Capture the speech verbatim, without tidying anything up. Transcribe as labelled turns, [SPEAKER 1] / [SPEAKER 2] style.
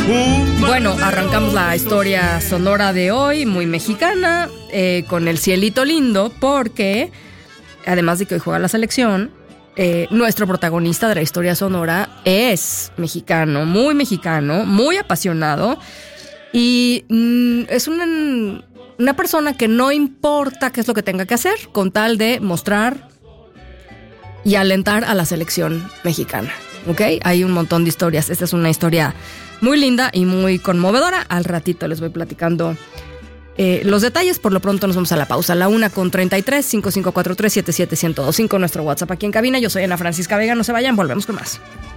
[SPEAKER 1] Bueno, arrancamos la historia sonora de hoy, muy mexicana, eh, con el cielito lindo, porque además de que hoy juega la selección, eh, nuestro protagonista de la historia sonora es mexicano, muy mexicano, muy apasionado, y mm, es una, una persona que no importa qué es lo que tenga que hacer, con tal de mostrar y alentar a la selección mexicana. ¿Ok? Hay un montón de historias. Esta es una historia muy linda y muy conmovedora. Al ratito les voy platicando eh, los detalles. Por lo pronto nos vamos a la pausa. La una con treinta y tres, cinco cinco cuatro tres, siete siete uno cero dos cinco, nuestro WhatsApp aquí en cabina. Yo soy Ana Francisca Vega. No se vayan, volvemos con más.